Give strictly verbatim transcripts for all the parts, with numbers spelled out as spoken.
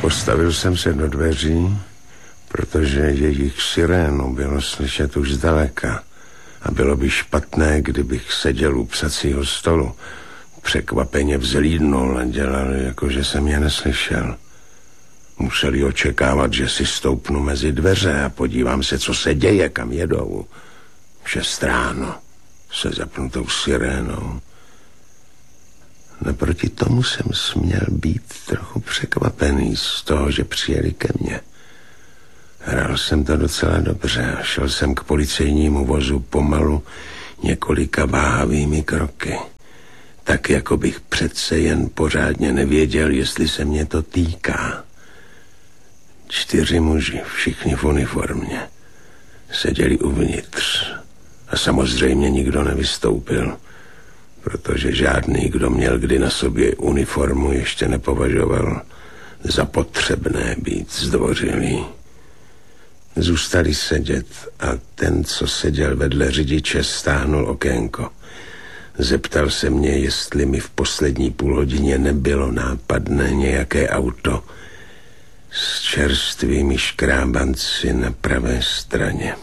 Postavil jsem se do dveří, protože jejich sirénu bylo slyšet už zdaleka a bylo by špatné, kdybych seděl u psacího stolu. Překvapeně vzlídnul a dělal, jako že jsem je neslyšel. Museli očekávat, že si stoupnu mezi dveře a podívám se, co se děje, kam jedou. Šest ráno se zapnutou sirénou. Naproti tomu jsem směl být trochu překvapený z toho, že přijeli ke mně. Hrál jsem to docela dobře a šel jsem k policejnímu vozu pomalu několika váhavými kroky. Tak, jako bych přece jen pořádně nevěděl, jestli se mě to týká. Čtyři muži, všichni v uniformě, seděli uvnitř a samozřejmě nikdo nevystoupil, protože žádný, kdo měl kdy na sobě uniformu, ještě nepovažoval za potřebné být zdvořilý. Zůstali sedět a ten, co seděl vedle řidiče, stáhnul okénko. Zeptal se mě, jestli mi v poslední půlhodině nebylo nápadné nějaké auto s čerstvými škrábanci na pravé straně.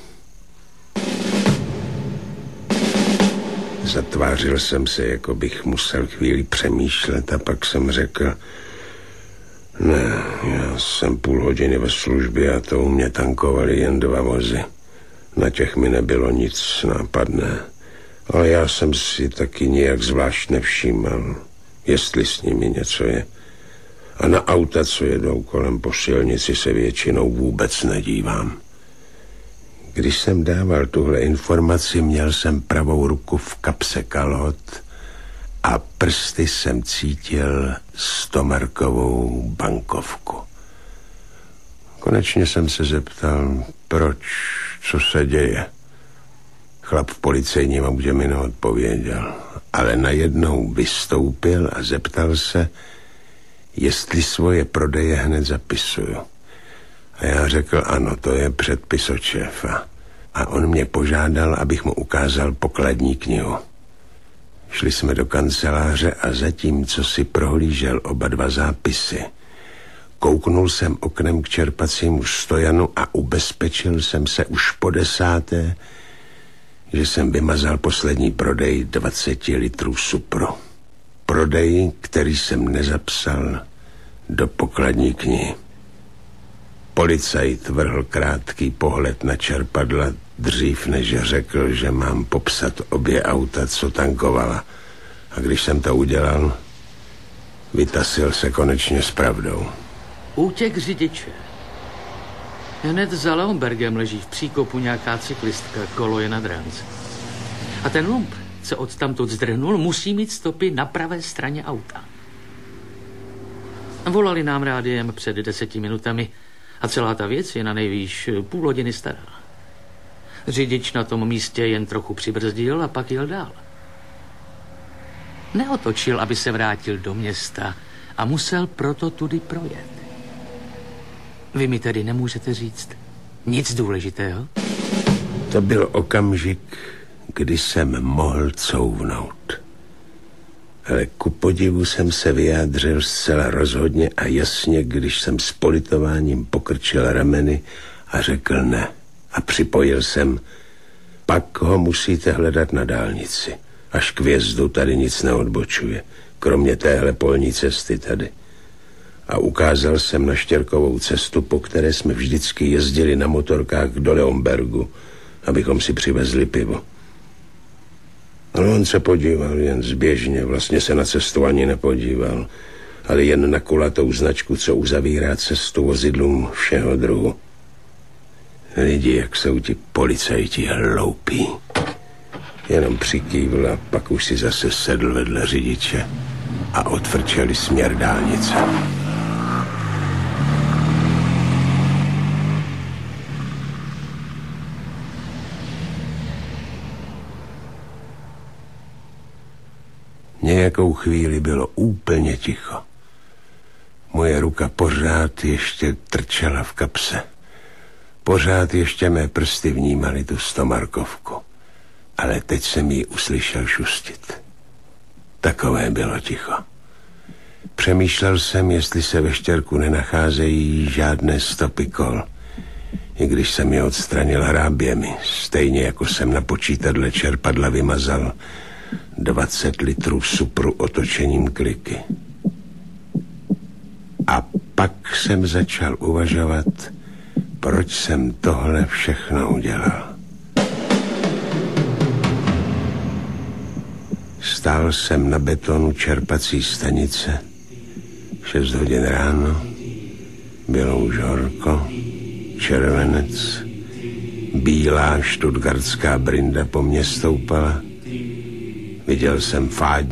Zatvářil jsem se, jako bych musel chvíli přemýšlet a pak jsem řekl: ne, já jsem půl hodiny ve službě a to u mě tankovali jen dva vozy. Na těch mi nebylo nic nápadné, ale já jsem si taky nějak zvlášť nevšímal, jestli s nimi něco je. A na auta, co jedou kolem po silnici, se většinou vůbec nedívám. Když jsem dával tuhle informaci, měl jsem pravou ruku v kapse kalhot a prsty jsem cítil stomarkovou bankovku. Konečně jsem se zeptal, proč, co se děje. Chlap v policejním autě mi neodpověděl, ale najednou vystoupil a zeptal se, jestli svoje prodeje hned zapisuju. A já řekl, ano, to je předpis od šéfa. A on mě požádal, abych mu ukázal pokladní knihu. Šli jsme do kanceláře a zatímco si prohlížel oba dva zápisy, kouknul jsem oknem k čerpacímu stojanu a ubezpečil jsem se už po desáté, že jsem vymazal poslední prodej dvacet litrů supru. Prodej, který jsem nezapsal do pokladní knihy. Policajt vrhl krátký pohled na čerpadla dřív, než řekl, že mám popsat obě auta, co tankovala. A když jsem to udělal, vytasil se konečně s pravdou. Útěk řidiče. Hned za Leonbergem leží v příkopu nějaká cyklistka, kolo je nad rámce. A ten lump, co odtamtud zdrhnul, musí mít stopy na pravé straně auta. Volali nám rádiem před deseti minutami a celá ta věc je na nejvýš půl hodiny stará. Řidič na tom místě jen trochu přibrzdil a pak jel dál. Neotočil, aby se vrátil do města a musel proto tudy projet. Vy mi tedy nemůžete říct nic důležitého? To byl okamžik, kdy jsem mohl couvnout. Ale ku podivu jsem se vyjádřil zcela rozhodně a jasně, když jsem s politováním pokrčil rameny a řekl ne. A připojil jsem, pak ho musíte hledat na dálnici. Až k vjezdu tady nic neodbočuje, kromě téhle polní cesty tady. A ukázal jsem na Štěrkovou cestu, po které jsme vždycky jezdili na motorkách do Leonbergu, abychom si přivezli pivo. Ale on se podíval jen zběžně, vlastně se na cestu ani nepodíval, ale jen na kulatou značku, co uzavírá cestu vozidlům všeho druhu. Lidi, jak jsou ti policajti hloupí. Jenom přikývl a pak už si zase sedl vedle řidiče a odfrčeli směr dálnice. Nějakou chvíli bylo úplně ticho. Moje ruka pořád ještě trčela v kapse. Pořád ještě mé prsty vnímaly tu stomarkovku. Ale teď jsem ji uslyšel šustit. Takové bylo ticho. Přemýšlel jsem, jestli se ve štěrku nenacházejí žádné stopy kol. I když jsem je odstranil hráběmi, stejně jako jsem na počítadle čerpadla vymazal dvacet litrů supru otočením kliky. A pak jsem začal uvažovat, proč jsem tohle všechno udělal. Stál jsem na betonu čerpací stanice, šest hodin ráno, bylo už horko, červenec, bílá štutgartská brinda po mně stoupala. Viděl jsem fádní